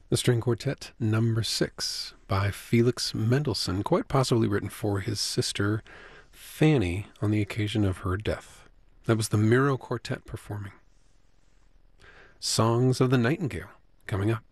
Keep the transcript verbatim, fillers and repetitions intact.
The String Quartet number six by Felix Mendelssohn, quite possibly written for his sister Fanny on the occasion of her death. That was the Miro Quartet performing. Songs of the Nightingale coming up.